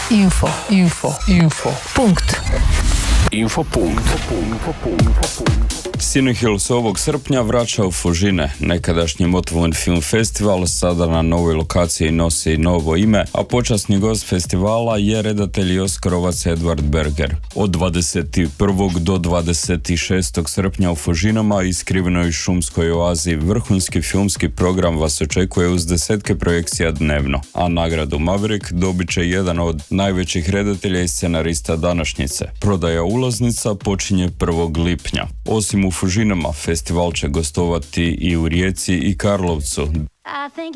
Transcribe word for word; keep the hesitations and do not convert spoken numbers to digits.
Info, info, info. Punkt. Info punkt. Cinehill se ovog srpnja vraća u Fužine. Nekadašnji Motovun film festival sada na novoj lokaciji nosi novo ime, a počasni gost festivala je redatelj i oskarovac Edward Berger. Od dvadeset prvog do dvadeset šestog srpnja u Fužinama i skrivenoj šumskoj oazi vrhunski filmski program vas očekuje uz desetke projekcija dnevno, a nagradu Maverick dobit će jedan od najvećih redatelja i scenarista današnjice. Prodaja ulaznica počinje prvog lipnja. Osim u Fužinama, festival će gostovati i u Rijeci i Karlovcu.